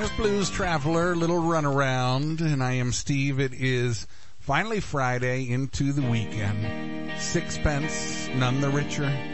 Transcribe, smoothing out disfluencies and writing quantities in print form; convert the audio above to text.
There's Blues Traveler, little runaround, and I am Steve. It is finally Friday into the weekend. Sixpence, none the richer.